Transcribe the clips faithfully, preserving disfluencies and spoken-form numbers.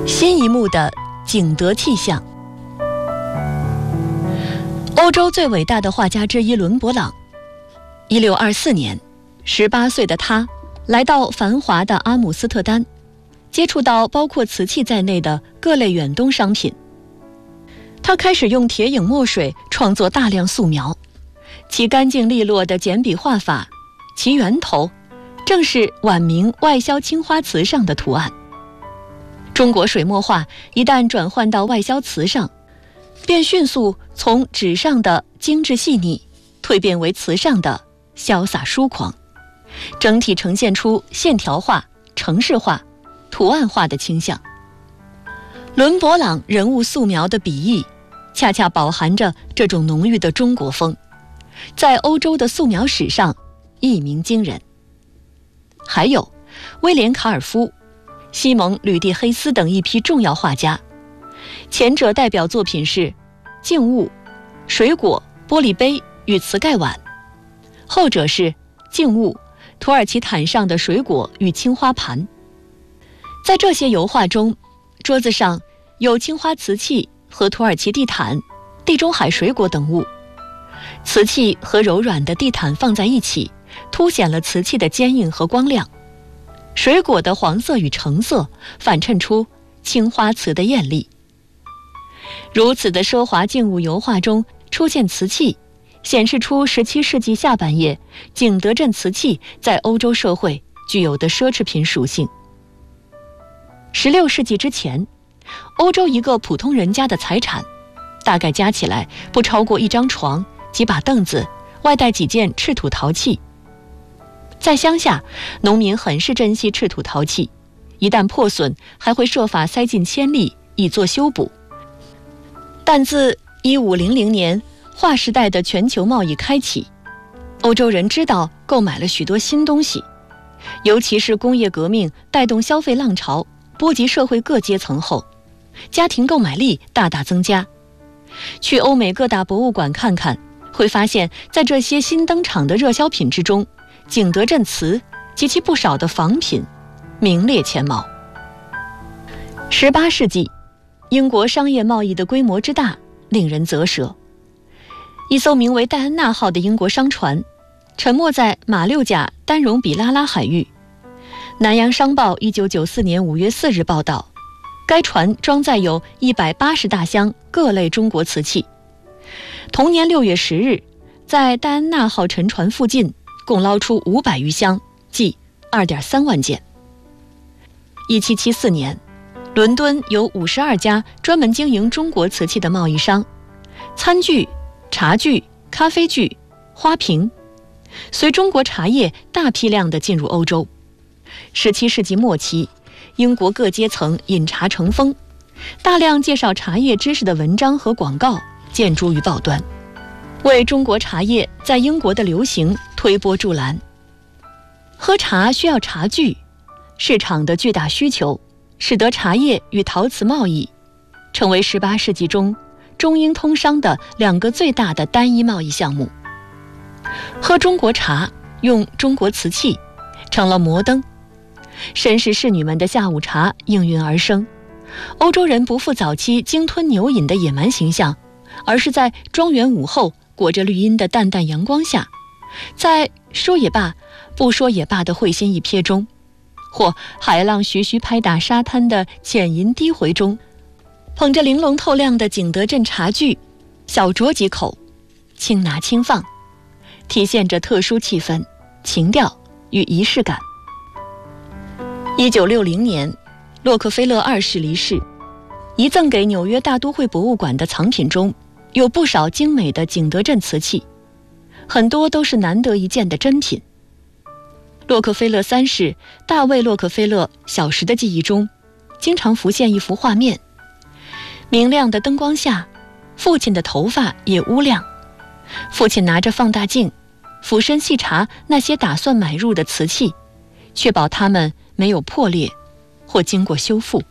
新一幕的景德气象。欧洲最伟大的画家之一伦勃朗，一六二四年，十八岁的他来到繁华的阿姆斯特丹，接触到包括瓷器在内的各类远东商品。他开始用铁影墨水创作大量素描，其干净利落的简笔画法，其源头正是晚明外销青花瓷上的图案。中国水墨画一旦转换到外销瓷上，便迅速从纸上的精致细腻蜕变为瓷上的潇洒疏狂，整体呈现出线条化、程式化、图案化的倾向。伦勃朗人物素描的笔意恰恰饱含着这种浓郁的中国风，在欧洲的素描史上一鸣惊人。还有威廉·卡尔夫、西蒙·吕蒂黑斯等一批重要画家，前者代表作品是静物、水果、玻璃杯与瓷盖碗，后者是静物、土耳其毯上的水果与青花盘。在这些油画中，桌子上有青花瓷器和土耳其地毯、地中海水果等物，瓷器和柔软的地毯放在一起，凸显了瓷器的坚硬和光亮。水果的黄色与橙色反衬出青花瓷的艳丽。如此的奢华静物油画中出现瓷器，显示出十七世纪下半叶景德镇瓷器在欧洲社会具有的奢侈品属性。十六世纪之前，欧洲一个普通人家的财产大概加起来不超过一张床、几把凳子，外带几件赤土陶器。在乡下，农民很是珍惜赤土陶器，一旦破损还会设法塞进铅粒以作修补。但自一五零零年划时代的全球贸易开启，欧洲人知道购买了许多新东西，尤其是工业革命带动消费浪潮波及社会各阶层后，家庭购买力大大增加。去欧美各大博物馆看看，会发现在这些新登场的热销品之中，景德镇瓷及其不少的仿品名列前茅。十八世纪，英国商业贸易的规模之大令人啧舌。一艘名为戴安娜号的英国商船沉没在马六甲丹戎比拉拉海域。南洋商报一九九四年五月四日报道，该船装载有一百八十大箱各类中国瓷器。同年六月十日，在戴安娜号沉船附近共捞出五百余箱，即 二点三万件。一七七四年，伦敦有五十二家专门经营中国瓷器的贸易商，餐具、茶具、咖啡具、花瓶，随中国茶叶大批量地进入欧洲。十七世纪末期，英国各阶层饮茶成风，大量介绍茶叶知识的文章和广告见诸于报端，为中国茶叶在英国的流行推波助澜。喝茶需要茶具，市场的巨大需求使得茶叶与陶瓷贸易成为十八世纪中中英通商的两个最大的单一贸易项目。喝中国茶，用中国瓷器成了摩登，绅士侍女们的下午茶应运而生。欧洲人不复早期鲸吞牛饮的野蛮形象，而是在庄园午后裹着绿荫的淡淡阳光下，在说也罢不说也罢的会心一瞥中，或海浪徐徐拍打沙滩的浅吟低回中，捧着玲珑透亮的景德镇茶具，小酌几口，轻拿轻放，体现着特殊气氛、情调与仪式感。一九六零年，洛克菲勒二世离世，遗赠给纽约大都会博物馆的藏品中有不少精美的景德镇瓷器，很多都是难得一见的珍品。洛克菲勒三世大卫·洛克菲勒小时的记忆中经常浮现一幅画面，明亮的灯光下，父亲的头发也乌亮，父亲拿着放大镜俯身细查那些打算买入的瓷器，确保它们没有破裂或经过修复。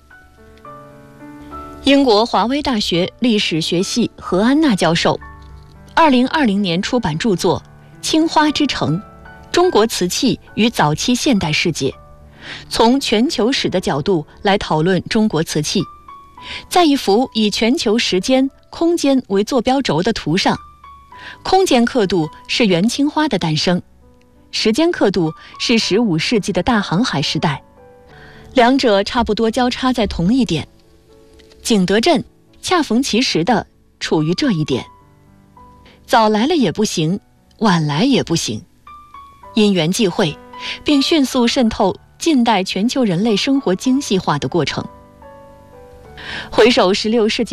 英国华威大学历史学系何安娜教授二零二零年出版著作《青花之城：中国瓷器与早期现代世界》， 从全球史的角度来讨论中国瓷器。在一幅以全球时间、空间为坐标轴的图上，空间刻度是元青花的诞生，时间刻度是十五世纪的大航海时代，两者差不多交叉在同一点。景德镇恰逢其时地处于这一点，早来了也不行，晚来也不行，因缘际会，并迅速渗透近代全球人类生活精细化的过程。回首十六世纪